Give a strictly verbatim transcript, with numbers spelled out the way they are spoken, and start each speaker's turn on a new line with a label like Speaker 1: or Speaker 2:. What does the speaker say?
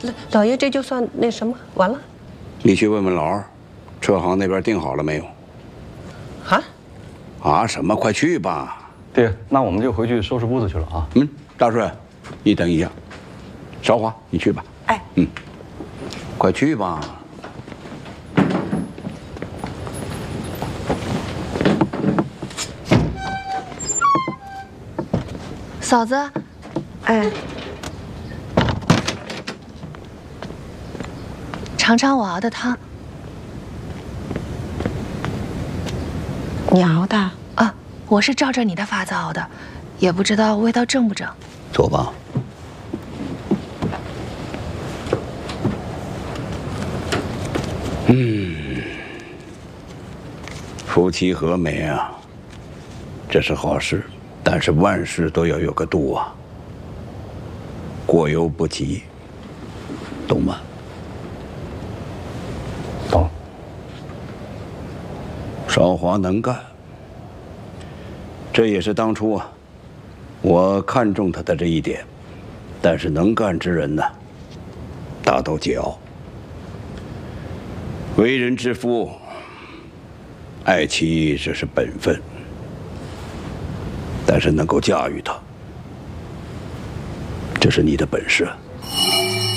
Speaker 1: 老爷这就算那什么完了。
Speaker 2: 你去问问老二，车行那边定好了没有？
Speaker 1: 啊？
Speaker 2: 啊什么？快去吧！
Speaker 3: 爹，那我们就回去收拾屋子去了啊。
Speaker 2: 嗯，大顺，你等一下。韶华，你去吧。
Speaker 1: 哎，
Speaker 2: 嗯，快去吧。
Speaker 4: 嫂子，
Speaker 1: 哎，
Speaker 4: 尝尝我熬的汤
Speaker 1: 你熬的
Speaker 4: 啊！我是照着你的法子熬的，也不知道味道正不正。
Speaker 2: 坐吧。嗯，夫妻和美啊，这是好事。 但是万事都要有个度啊，过犹不及，懂吗？
Speaker 3: 懂。
Speaker 2: 韶华能干，这也是当初啊，我看中他的这一点。但是能干之人呢，大都桀骜。为人之夫，爱妻这是本分。 但是能够驾驭它，这是你的本事。